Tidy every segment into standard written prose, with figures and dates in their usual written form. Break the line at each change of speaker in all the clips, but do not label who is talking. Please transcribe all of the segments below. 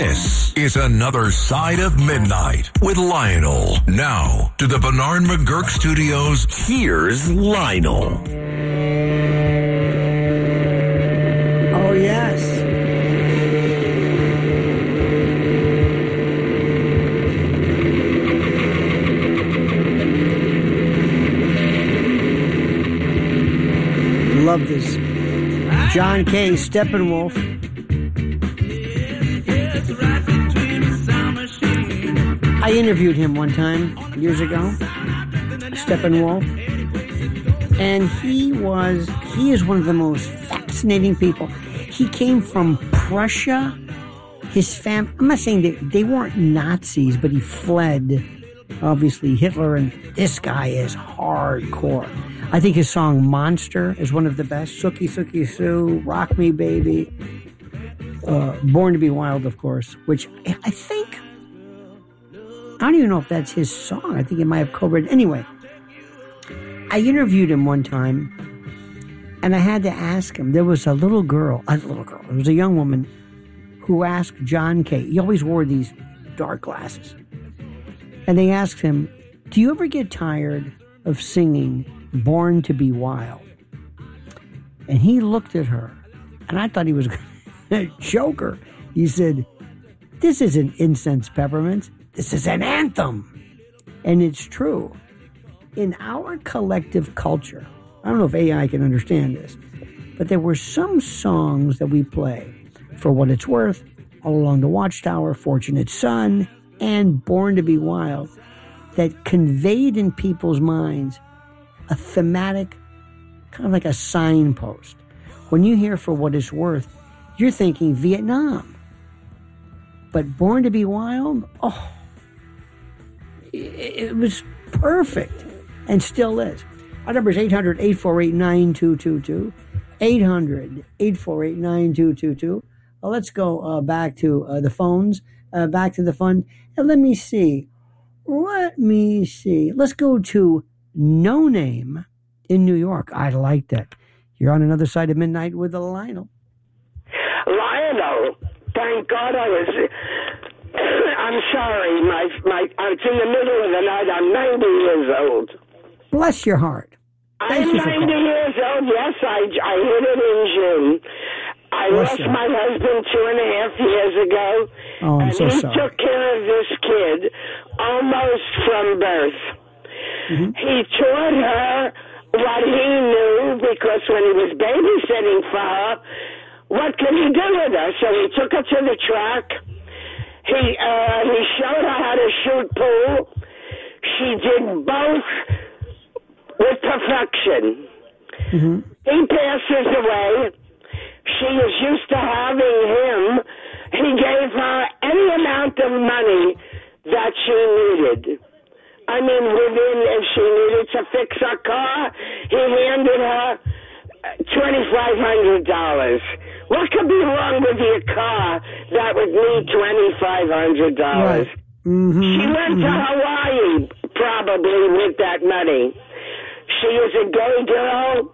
This is Another Side of Midnight with Lionel. Now, to the Bernard McGurk Studios, here's Lionel.
Oh, yes. Love this. John Kay, Steppenwolf. I interviewed him one time, years ago, Steppenwolf, and he is one of the most fascinating people. He came from Prussia. His family, I'm not saying that they weren't Nazis, but he fled, obviously, Hitler, and this guy is hardcore. I think his song Monster is one of the best. Sookie Sookie Sue, Rock Me Baby, Born to Be Wild, of course, which I think, I don't even know if that's his song. I think he might have co-written. Anyway, I interviewed him one time, and I had to ask him. There was a little girl. It was a young woman who asked John Kay. He always wore these dark glasses. And they asked him, do you ever get tired of singing Born to Be Wild? And he looked at her, and I thought he was going to choke her. He said, this isn't Incense Peppermints. This is an anthem. And it's true. In our collective culture, I don't know if AI can understand this, but there were some songs that we play, For What It's Worth, All Along the Watchtower, Fortunate Son, and Born to Be Wild, that conveyed in people's minds a thematic, kind of like a signpost. When you hear For What It's Worth, you're thinking Vietnam. But Born to Be Wild, it was perfect, and still is. Our number is 800-848-9222. 800-848-9222. Well, let's go back to the phones, back to the fun. And let me see. Let's go to No Name in New York. I like that. You're on Another Side of Midnight with Lionel.
Lionel, thank God I'm sorry. It's in the middle of the night. I'm 90 years old.
Bless your heart.
I'm 90 years old. Yes, I hit it in June. I lost my husband 2.5 years ago.
Oh, I'm so sorry.
And he took care of this kid almost from birth. Mm-hmm. He taught her what he knew, because when he was babysitting for her, what could he do with her? So he took her to the track. He showed her how to shoot pool. She did both with perfection. Mm-hmm. He passes away. She is used to having him. He gave her any amount of money that she needed. I mean, if she needed to fix her car, he handed her $2,500. What could be wrong with your car that would need $2,500?
Right. Mm-hmm.
She went to Hawaii probably with that money. She is a gay girl,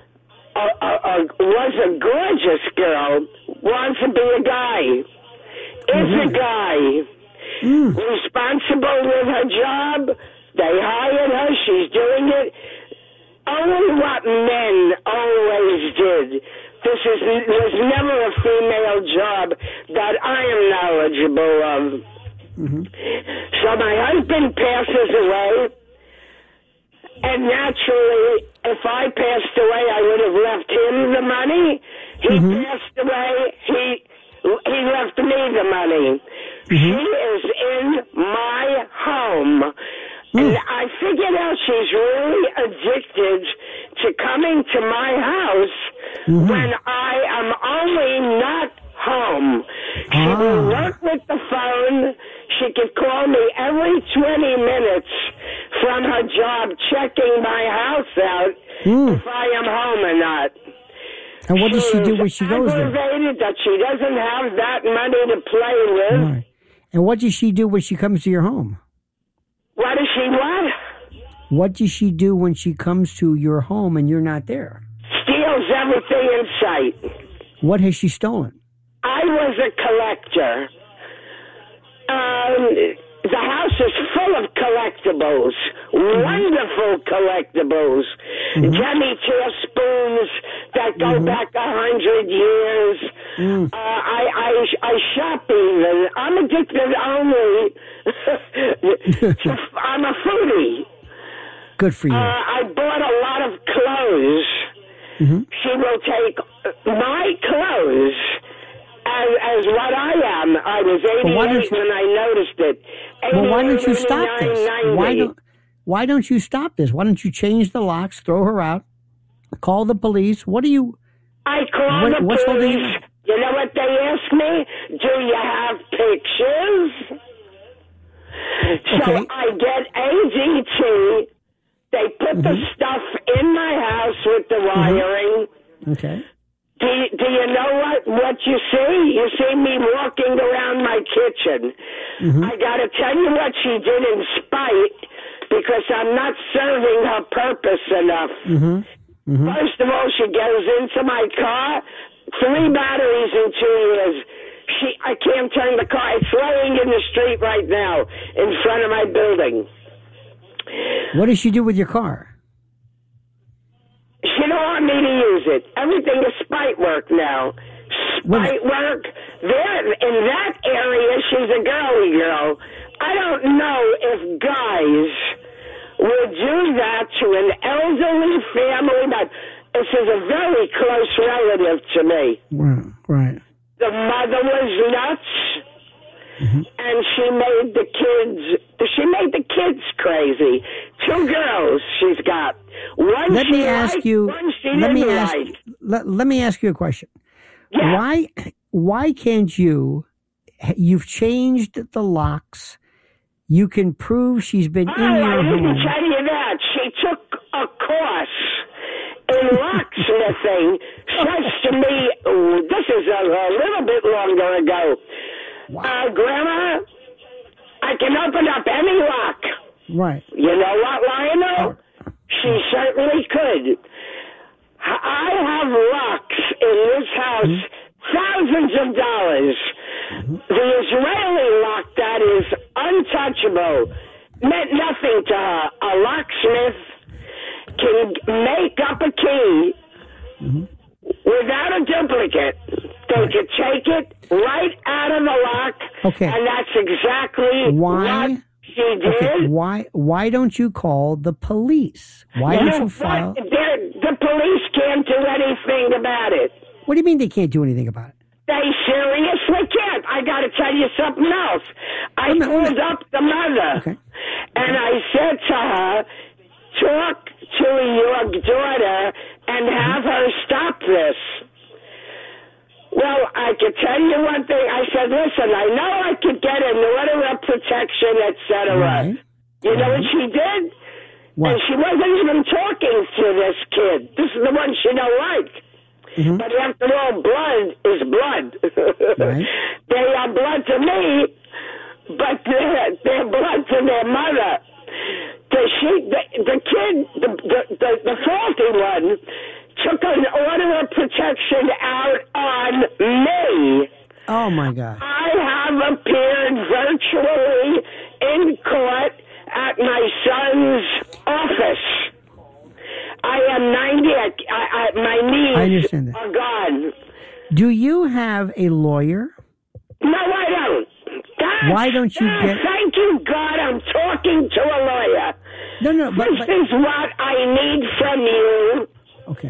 was a gorgeous girl, wants to be a guy, is a guy, responsible with her job. They hired her, she's doing it. Only what men always did. There's never a female job that I am knowledgeable of. Mm-hmm. So my husband passes away, and naturally, if I passed away, I would have left him the money. He passed away, he left me the money. She is in my home. And I figured out she's really addicted to coming to my house when I am only not home. She will work with the phone. She could call me every 20 minutes from her job, checking my house out if I am home or not.
And what does she do when she goes there?
Aggravated that she doesn't have that money to play with.
Right. And what does she do when she comes to your home?
What does she what?
What does she do when she comes to your home and you're not there?
Steals everything in sight.
What has she stolen?
I was a collector. The house is full of collectibles, wonderful collectibles. Jemmy teaspoons that go back 100 years. I shop even. I'm addicted only. I'm a foodie.
Good for you.
I bought a lot of clothes. She will take my clothes as what I am. I was 88 when I noticed it.
Well, why don't you stop this? Why don't you stop this? Why don't you change the locks, throw her out, call the police? What do you...
I call the police. You know what they ask me? Do you have pictures?
Okay.
So I get ADT. They put the stuff in my house with the wiring.
Okay.
Do you know what you see? You see me walking around my kitchen. I got to tell you what she did in spite, because I'm not serving her purpose enough. First of all, she goes into my car, 3 batteries in 2 years. I can't turn the car. It's laying in the street right now in front of my building.
What does she do with your car?
She don't want me to use it. Everything is spite work now. Spite work. There, in that area, she's a girly girl. I don't know if guys would do that to an elderly family, but this is a very close relative to me.
Right.
The mother was nuts, and she made the kids crazy. 2 girls she's got. One
let me ask you. Let me ask you a question.
Yeah.
Why can't you? You've changed the locks. You can prove she's been in your home.
I didn't tell you that. She took a course in locksmithing. Says to me, this is a little bit longer ago. Wow. Grandma, I can open up any lock.
Right.
You know what, Lionel? She certainly could. I have locks in this house, thousands of dollars. The Israeli lock that is untouchable meant nothing to her. A locksmith can make up a key without a duplicate. They could take it right out of the lock, and that's exactly what she did.
Okay. Why don't you call the police? Why don't you file?
The police can't do anything about it.
What do you mean they can't do anything about it?
They seriously can't. I got to tell you something else. I called up the mother, and I said to her, talk to your daughter and have her stop this. Well, I could tell you one thing. I said, listen, I know I could get an order of protection, etc.
Right.
You know what she did?
What?
And she wasn't even talking to this kid. This is the one she don't like. But after all, blood is blood.
Right.
They are blood to me, but they're blood to their mother. The kid, the faulty one, took an order of protection out on me.
Oh, my God.
I have appeared virtually in court at my son's office. I am 90. My knees are gone.
Do you have a lawyer?
No, I don't.
Why don't you get...
Thank you, God, I'm talking to a lawyer.
No,
but this is what I need from you.
Okay.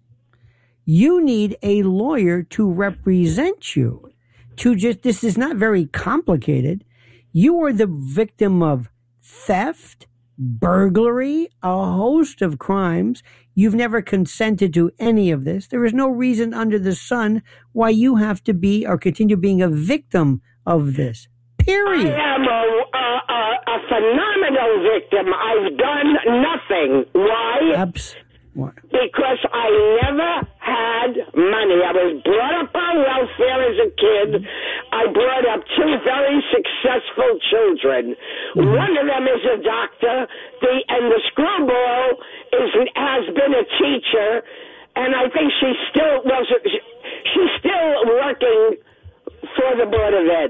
You need a lawyer to represent you. This is not very complicated. You are the victim of theft, burglary, a host of crimes. You've never consented to any of this. There is no reason under the sun why you have to be or continue being a victim of this. Period.
I am a phenomenal victim. I've done nothing. Why?
What?
Because I never had money. I was brought up on welfare as a kid. I brought up 2 very successful children. One of them is a doctor, and the screwball has been a teacher, and I think she's still working for the Board of Ed.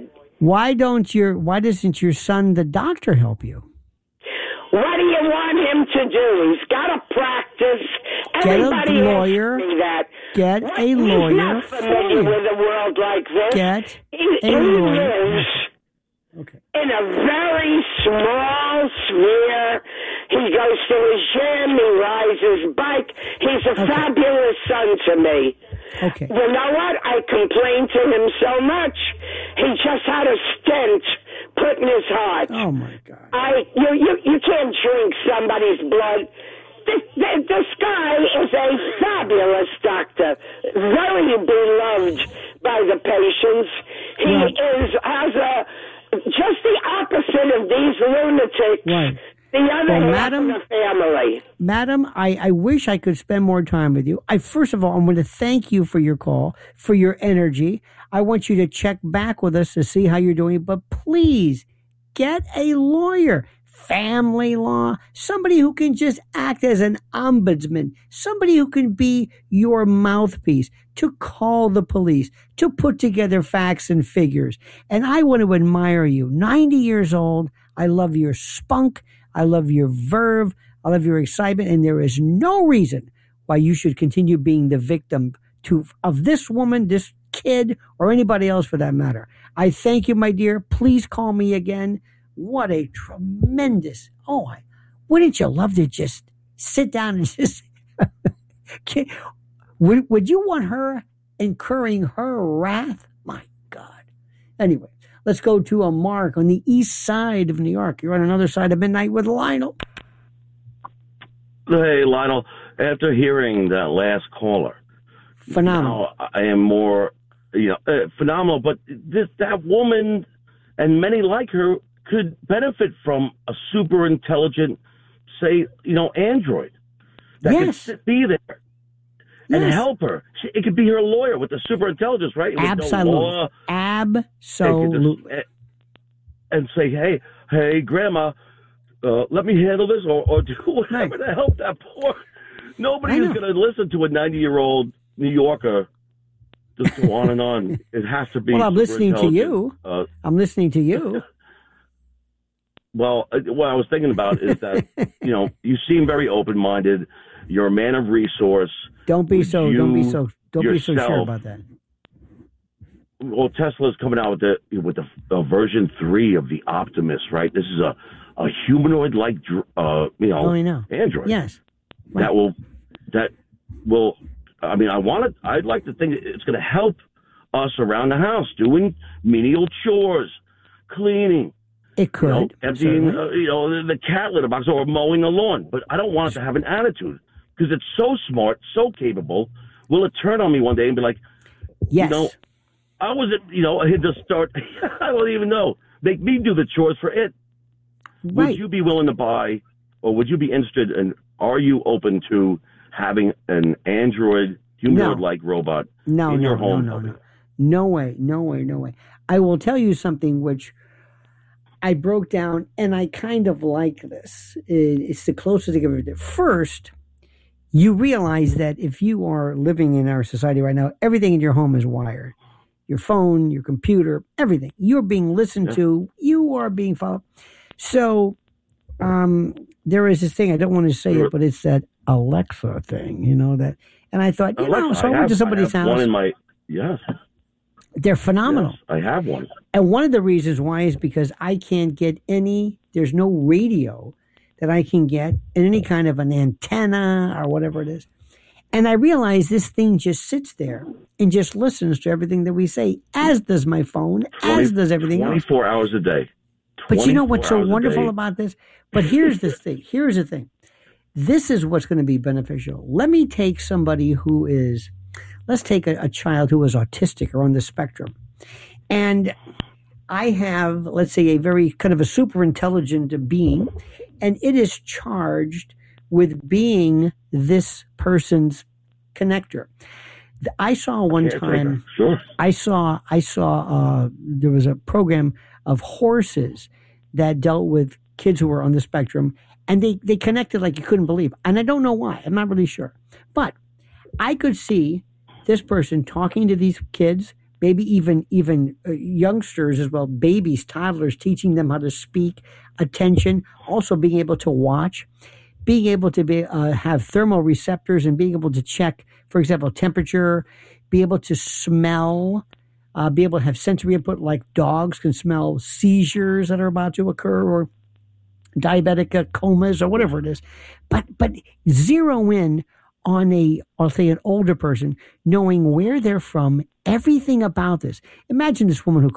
Why doesn't your son, the doctor, help you?
What do you want him to do? He's got to practice. Everybody
Get a lawyer.
asks me that.
Get a lawyer.
He's not familiar with a world like this.
Get
he
a lawyer.
lives
Okay.
in a very small sphere. He goes to his gym. He rides his bike. He's a fabulous son to me.
Okay.
You know what? I complained to him so much. He just had a stent put in his heart.
Oh my God.
You can't drink somebody's blood. This guy is a fabulous doctor, very beloved by the patients. He has just the opposite of these lunatics.
Right.
The other half of the family.
Madam, I wish I could spend more time with you. First of all, I'm going to thank you for your call, for your energy. I want you to check back with us to see how you're doing. But please, get a lawyer. Family law. Somebody who can just act as an ombudsman. Somebody who can be your mouthpiece to call the police, to put together facts and figures. And I want to admire you. 90 years old. I love your spunk. I love your verve. I love your excitement. And there is no reason why you should continue being the victim of this woman, this kid, or anybody else for that matter. I thank you, my dear. Please call me again. What a tremendous, wouldn't you love to just sit down and just, would you want her incurring her wrath? My God. Anyway, let's go to Mark on the east side of New York. You're on another side of midnight with Lionel.
Hey, Lionel, after hearing that last caller,
phenomenal.
I am more, phenomenal, but that woman and many like her could benefit from a super intelligent, say, android that could be there and help her. It could be her lawyer with the super intelligence, right?
Absolutely. Absolutely.
And say, hey, Grandma, let me handle this or do whatever to help that poor. Nobody is going to listen to a 90-year-old New Yorker just go on and on. It has to be.
Well, I'm listening to you. I'm listening to you.
Well, what I was thinking about is that, you seem very open-minded. You're a man of resource.
Don't be so sure about that.
Well, Tesla's coming out with the version 3 of the Optimus, right? This is a humanoid-like, Android.
Yes. Right.
That will. I mean, I'd like to think it's going to help us around the house doing menial chores, cleaning.
It could.
Emptying, the cat litter box or mowing the lawn. But I don't want it to have an attitude because it's so smart, so capable. Will it turn on me one day and be like,
yes.
I wasn't, I had to start, I don't even know. Make me do the chores for it.
Right.
Would you be willing to buy, or would you be interested in, are you open to having an Android humanoid-like robot in your home?
No way. I will tell you something which I broke down, and I kind of like this. It's the closest I can ever do. First, you realize that if you are living in our society right now, everything in your home is wired. Your phone, your computer, everything. You're being listened to. You are being followed. So there is this thing, I don't want to say it, but it's that Alexa thing, that. And I thought, so I went to somebody's house.
One in my, yes.
They're phenomenal.
Yes, I have one.
And one of the reasons why is because I can't get there's no radio that I can get in any kind of an antenna or whatever it is. And I realize this thing just sits there and just listens to everything that we say, as does my phone, as does everything
24 hours a day.
But you know what's so wonderful about this? But here's the thing. Here's the thing. This is what's going to be beneficial. Let me take somebody who is, let's take a child who is autistic or on the spectrum. And I have, let's say, a very kind of a super intelligent being, and it is charged with being this person's connector. I saw one time, I saw there was a program of horses that dealt with kids who were on the spectrum, and they connected like you couldn't believe. And I don't know why. I'm not really sure. But I could see this person talking to these kids, maybe even youngsters as well, babies, toddlers, teaching them how to speak, attention, also being able to watch, being able to have thermoreceptors and being able to check, for example, temperature, be able to smell, be able to have sensory input like dogs can smell seizures that are about to occur or diabetic comas or whatever it is. But zero in on I'll say an older person, knowing where they're from, everything about this. Imagine this woman who